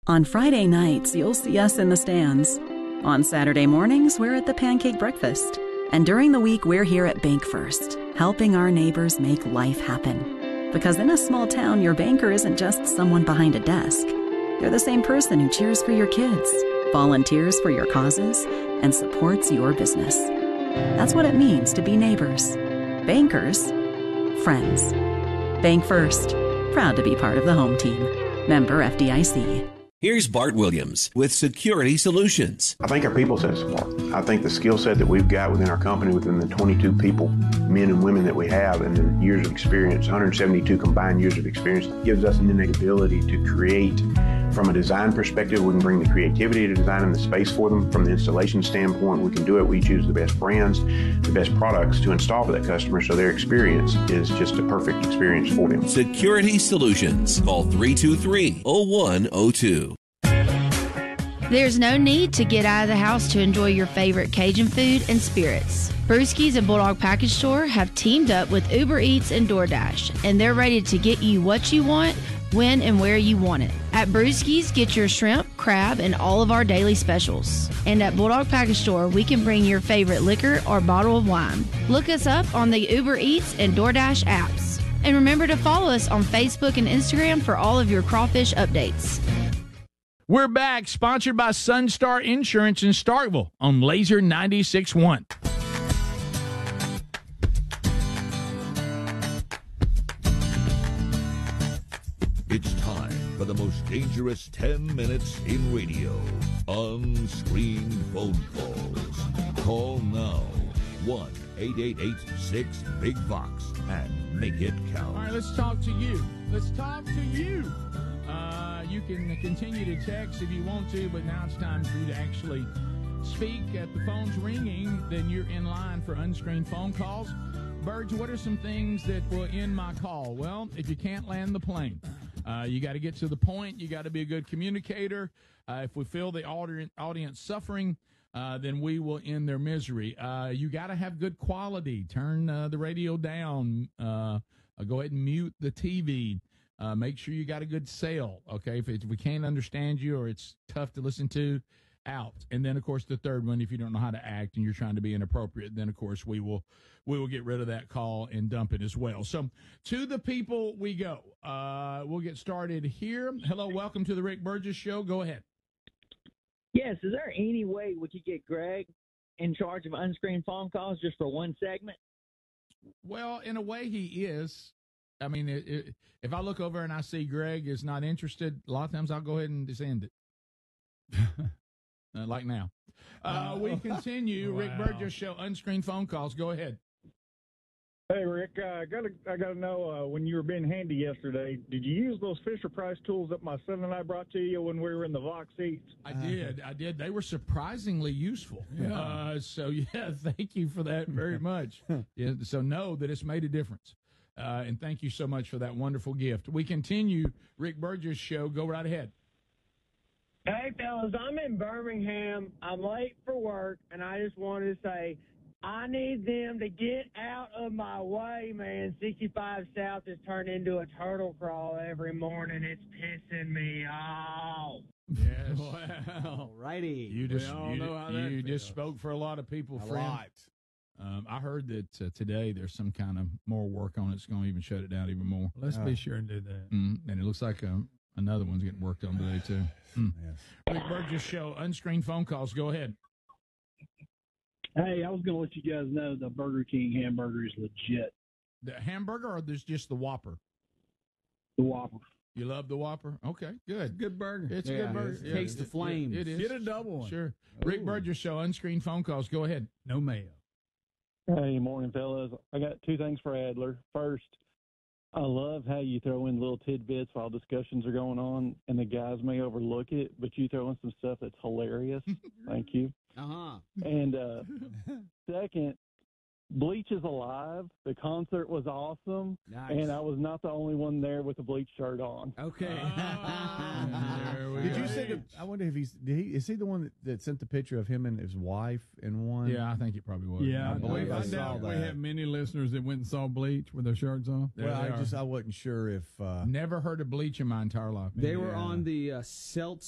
On Friday nights, you'll see us in the stands. On Saturday mornings, we're at the pancake breakfast. And during the week, we're here at Bank First, helping our neighbors make life happen. Because in a small town, your banker isn't just someone behind a desk. They're the same person who cheers for your kids, volunteers for your causes, and supports your business. That's what it means to be neighbors. Bankers, friends. Bank First, proud to be part of the home team. Member FDIC. Here's Bart Williams with Security Solutions. I think our people set us apart. I think the skill set that we've got within our company, within the 22 people, men and women that we have, and the years of experience, 172 combined years of experience, gives us an innate ability to create. From a design perspective, we can bring the creativity to design and the space for them. From the installation standpoint, we can do it. We choose the best brands, the best products to install for that customer so their experience is just a perfect experience for them. Security Solutions. Call 323-0102. There's no need to get out of the house to enjoy your favorite Cajun food and spirits. Brewski's and Bulldog Package Store have teamed up with Uber Eats and DoorDash, and they're ready to get you what you want, when and where you want it. At Brewski's, get your shrimp, crab, and all of our daily specials. And at Bulldog Package Store, we can bring your favorite liquor or bottle of wine. Look us up on the Uber Eats and DoorDash apps. And remember to follow us on Facebook and Instagram for all of your crawfish updates. We're back, sponsored by Sunstar Insurance in Starkville on Laser 96.1. It's time for the most dangerous 10 minutes in radio. Unscreened phone calls. Call now. 1-888-6-BIG-VOX and make it count. All right, let's talk to you. You can continue to text if you want to, but now it's time for you to actually speak. If the phone's ringing, then you're in line for unscreened phone calls. Burge, what are some things that will end my call? Well, if you can't land the plane, you got to get to the point. You got to be a good communicator. If we feel the audience suffering, then we will end their misery. You got to have good quality. Turn the radio down. Go ahead and mute the TV. Make sure you got a good sale, okay? If we can't understand you or it's tough to listen to, out. And then, of course, the third one, if you don't know how to act and you're trying to be inappropriate, then, of course, we will get rid of that call and dump it as well. So, to the people we go. We'll get started here. Hello, welcome to the Rick Burgess Show. Go ahead. Yes, is there any way we could get Greg in charge of unscreened phone calls just for one segment? Well, in a way, he is. I mean, if I look over and I see Greg is not interested, a lot of times I'll go ahead and just end it. Like now. We continue. Wow. Rick Burgess Show, unscreened phone calls. Go ahead. Hey, Rick, I gotta know, when you were being handy yesterday, did you use those Fisher-Price tools that my son and I brought to you when we were in the Vox seats? I did. They were surprisingly useful. Yeah. Thank you for that very much. Yeah, so know that it's made a difference. And thank you so much for that wonderful gift. We continue. Rick Burgess Show. Go right ahead. Hey, fellas, I'm in Birmingham. I'm late for work, and I just wanted to say I need them to get out of my way, man. 65 South has turned into a turtle crawl every morning. It's pissing me off. Yes. Well, righty. You just spoke for a lot of people, friend. A lot. I heard that today there's some kind of more work on it. It's going to even shut it down even more. Let's be sure and do that. And it looks like another one's getting worked on today, too. Yes. Rick Burgess Show, unscreened phone calls. Go ahead. Hey, I was going to let you guys know the Burger King hamburger is legit. The hamburger or there's just the Whopper? The Whopper. You love the Whopper? Okay, good. It's a good burger. It's a good burger. Yeah, taste the flame. It is. Get a double one. Sure. Ooh. Rick Burgess Show, unscreened phone calls. Go ahead. No mayo. Hey, morning, fellas. I got two things for Adler. First, I love how you throw in little tidbits while discussions are going on, and the guys may overlook it, but you throw in some stuff that's hilarious. Thank you. Uh-huh. And second, Bleach is alive. The concert was awesome, nice. And I was not the only one there with a Bleach shirt on. Okay. Did you say that? I wonder if is he the one that sent the picture of him and his wife in one? Yeah, I think it probably was. Yeah, I believe I saw doubt that. we have many listeners that went and saw Bleach with their shirts on. Well, I wasn't sure if never heard of Bleach in my entire life. They were on the